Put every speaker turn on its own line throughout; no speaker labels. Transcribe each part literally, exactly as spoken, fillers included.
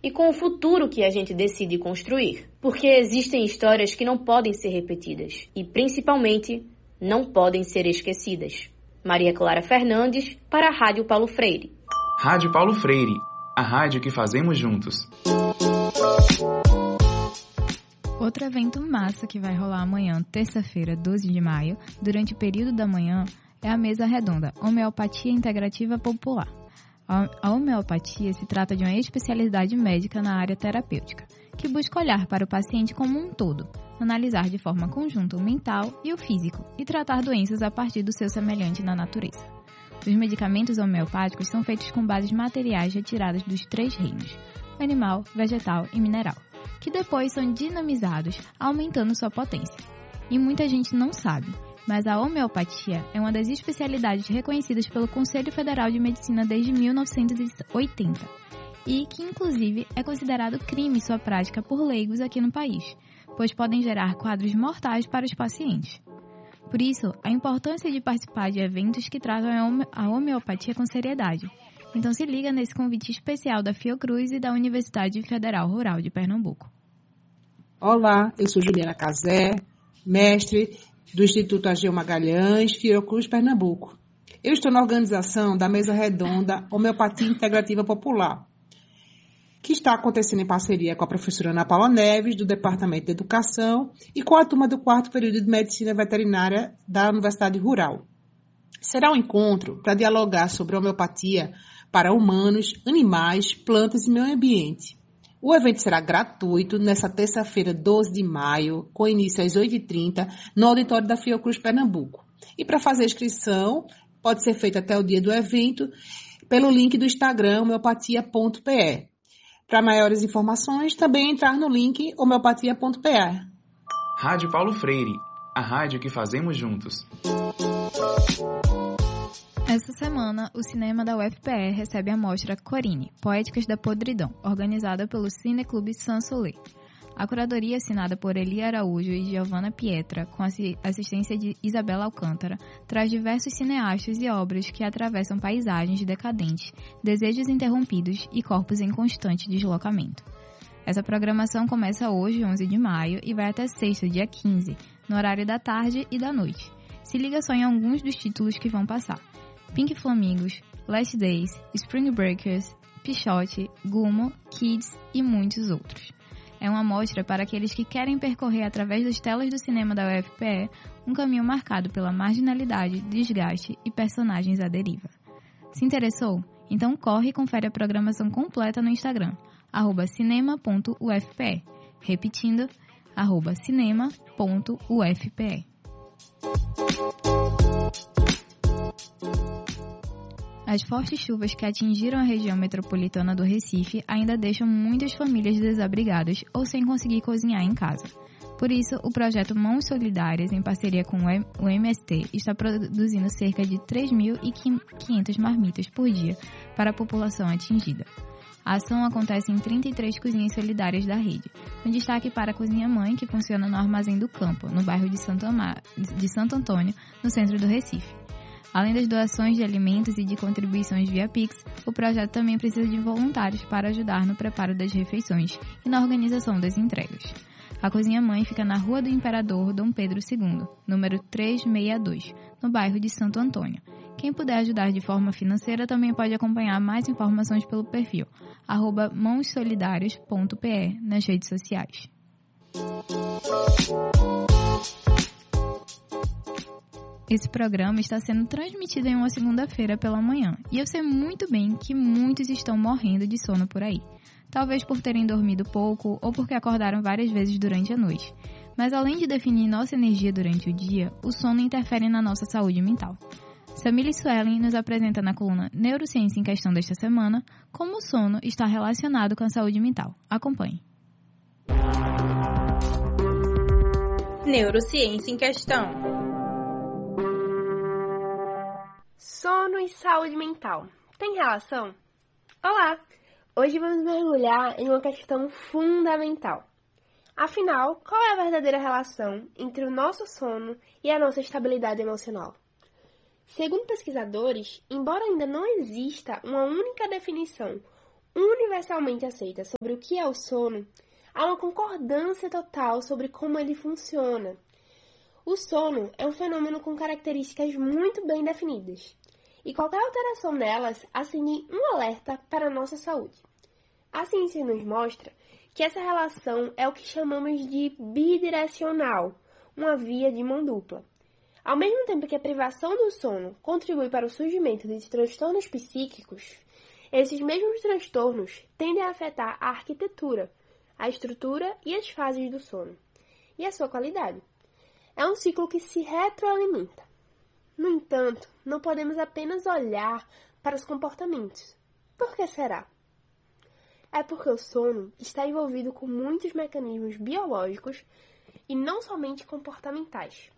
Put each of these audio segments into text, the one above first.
e com o futuro que a gente decide construir. Porque existem histórias que não podem ser repetidas e, principalmente, não podem ser esquecidas. Maria Clara Fernandes, para a Rádio Paulo Freire.
Rádio Paulo Freire, a rádio que fazemos juntos.
Outro evento massa que vai rolar amanhã, terça-feira, doze de maio, durante o período da manhã, é a mesa redonda Homeopatia Integrativa Popular. A homeopatia se trata de uma especialidade médica na área terapêutica, que busca olhar para o paciente como um todo, analisar de forma conjunta o mental e o físico e tratar doenças a partir do seu semelhante na natureza. Os medicamentos homeopáticos são feitos com bases materiais retiradas dos três reinos, animal, vegetal e mineral, que depois são dinamizados, aumentando sua potência. E muita gente não sabe, mas a homeopatia é uma das especialidades reconhecidas pelo Conselho Federal de Medicina desde mil novecentos e oitenta e que, inclusive, é considerado crime sua prática por leigos aqui no país, pois podem gerar quadros mortais para os pacientes. Por isso, a importância de participar de eventos que tratam a homeopatia com seriedade. Então se liga nesse convite especial da Fiocruz e da Universidade Federal Rural de Pernambuco.
Olá, eu sou Juliana Cazé, mestre do Instituto Ageu Magalhães, Fiocruz, Pernambuco. Eu estou na organização da Mesa Redonda Homeopatia Integrativa Popular, que está acontecendo em parceria com a professora Ana Paula Neves, do Departamento de Educação, e com a turma do quarto período de Medicina Veterinária da Universidade Rural. Será um encontro para dialogar sobre homeopatia para humanos, animais, plantas e meio ambiente. O evento será gratuito nesta terça-feira, doze de maio, com início às oito e trinta, no auditório da Fiocruz, Pernambuco. E para fazer a inscrição, pode ser feita até o dia do evento, pelo link do Instagram homeopatia ponto p e. Para maiores informações, também entrar no link homeopatia ponto p e.
Rádio Paulo Freire, a rádio que fazemos juntos.
Essa semana, o cinema da U F P E recebe a mostra Corine, Poéticas da Podridão, organizada pelo Cineclube Sansolé. A curadoria, assinada por Eli Araújo e Giovanna Pietra, com a assistência de Isabela Alcântara, traz diversos cineastas e obras que atravessam paisagens decadentes, desejos interrompidos e corpos em constante deslocamento. Essa programação começa hoje, onze de maio, e vai até sexta, dia quinze, no horário da tarde e da noite. Se liga só em alguns dos títulos que vão passar: Pink Flamingos, Last Days, Spring Breakers, Pichote, Gumo, Kids e muitos outros. É uma mostra para aqueles que querem percorrer através das telas do cinema da U F P E um caminho marcado pela marginalidade, desgaste e personagens à deriva. Se interessou? Então corre e confere a programação completa no Instagram, arroba cinema ponto u f p e. Repetindo, arroba cinema ponto u f p e. As fortes chuvas que atingiram a região metropolitana do Recife ainda deixam muitas famílias desabrigadas ou sem conseguir cozinhar em casa. Por isso, o projeto Mãos Solidárias, em parceria com o M S T, está produzindo cerca de três mil e quinhentas marmitas por dia para a população atingida. A ação acontece em trinta e três cozinhas solidárias da rede, com destaque para a Cozinha Mãe, que funciona no Armazém do Campo, no bairro de Santo, Amar... de Santo Antônio, no centro do Recife. Além das doações de alimentos e de contribuições via Pix, o projeto também precisa de voluntários para ajudar no preparo das refeições e na organização das entregas. A Cozinha Mãe fica na Rua do Imperador Dom Pedro segundo, número trezentos e sessenta e dois, no bairro de Santo Antônio. Quem puder ajudar de forma financeira também pode acompanhar mais informações pelo perfil arroba mãos solidários ponto p e nas redes sociais. Esse programa está sendo transmitido em uma segunda-feira pela manhã, e eu sei muito bem que muitos estão morrendo de sono por aí. Talvez por terem dormido pouco ou porque acordaram várias vezes durante a noite. Mas além de definir nossa energia durante o dia, o sono interfere na nossa saúde mental. Samile Suelen nos apresenta na coluna Neurociência em Questão desta semana como o sono está relacionado com a saúde mental. Acompanhe.
Neurociência em Questão. Sono e saúde mental. Tem relação? Olá! Hoje vamos mergulhar em uma questão fundamental. Afinal, qual é a verdadeira relação entre o nosso sono e a nossa estabilidade emocional? Segundo pesquisadores, embora ainda não exista uma única definição universalmente aceita sobre o que é o sono, há uma concordância total sobre como ele funciona. O sono é um fenômeno com características muito bem definidas, e qualquer alteração nelas acende um alerta para a nossa saúde. A ciência nos mostra que essa relação é o que chamamos de bidirecional, uma via de mão dupla. Ao mesmo tempo que a privação do sono contribui para o surgimento de transtornos psíquicos, esses mesmos transtornos tendem a afetar a arquitetura, a estrutura e as fases do sono, e a sua qualidade. É um ciclo que se retroalimenta. No entanto, não podemos apenas olhar para os comportamentos. Por que será? É porque o sono está envolvido com muitos mecanismos biológicos e não somente comportamentais.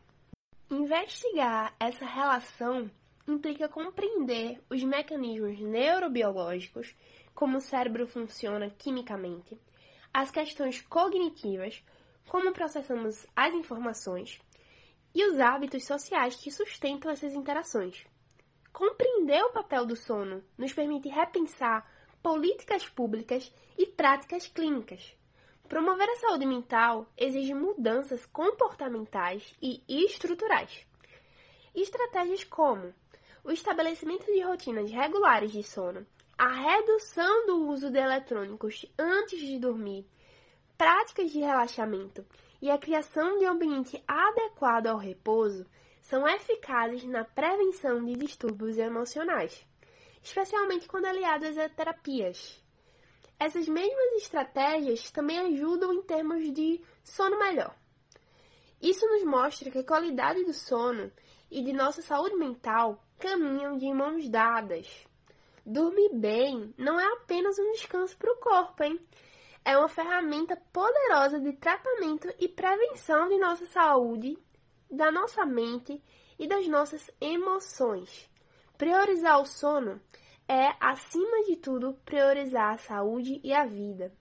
Investigar essa relação implica compreender os mecanismos neurobiológicos, como o cérebro funciona quimicamente, as questões cognitivas, como processamos as informações, e os hábitos sociais que sustentam essas interações. Compreender o papel do sono nos permite repensar políticas públicas e práticas clínicas. Promover a saúde mental exige mudanças comportamentais e estruturais. Estratégias como o estabelecimento de rotinas regulares de sono, a redução do uso de eletrônicos antes de dormir, práticas de relaxamento e a criação de um ambiente adequado ao repouso são eficazes na prevenção de distúrbios emocionais, especialmente quando aliadas a terapias. Essas mesmas estratégias também ajudam em termos de sono melhor. Isso nos mostra que a qualidade do sono e de nossa saúde mental caminham de mãos dadas. Dormir bem não é apenas um descanso para o corpo, hein? É uma ferramenta poderosa de tratamento e prevenção de nossa saúde, da nossa mente e das nossas emoções. Priorizar o sono é, acima de tudo, priorizar a saúde e a vida.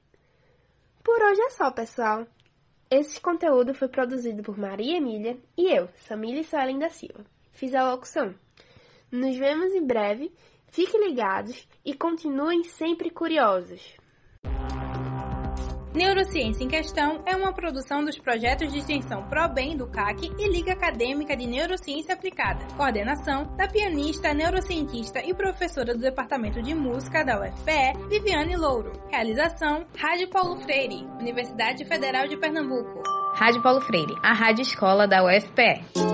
Por hoje é só, pessoal. Esse conteúdo foi produzido por Maria Emília e eu, Samília Suelen da Silva. Fiz a locução. Nos vemos em breve, fiquem ligados e continuem sempre curiosos.
Neurociência em Questão é uma produção dos projetos de extensão ProBem do C A C e Liga Acadêmica de Neurociência Aplicada. Coordenação da pianista, neurocientista e professora do Departamento de Música da U F P E, Viviane Louro. Realização, Rádio Paulo Freire, Universidade Federal de Pernambuco.
Rádio Paulo Freire, a rádio escola da U F P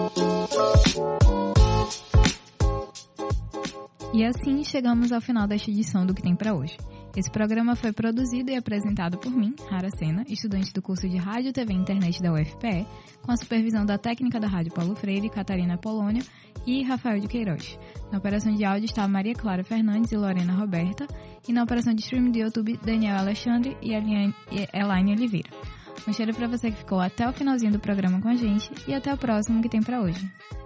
E.
E assim chegamos ao final desta edição do Que Tem Pra Hoje. Esse programa foi produzido e apresentado por mim, Rara Sena, estudante do curso de Rádio, T V e Internet da U F P E, com a supervisão da técnica da Rádio Paulo Freire, Catarina Polônio e Rafael de Queiroz. Na operação de áudio estava Maria Clara Fernandes e Lorena Roberta, e na operação de streaming do YouTube, Daniel Alexandre e Elaine Oliveira. Um cheiro pra você que ficou até o finalzinho do programa com a gente, e até o próximo Que Tem Pra Hoje.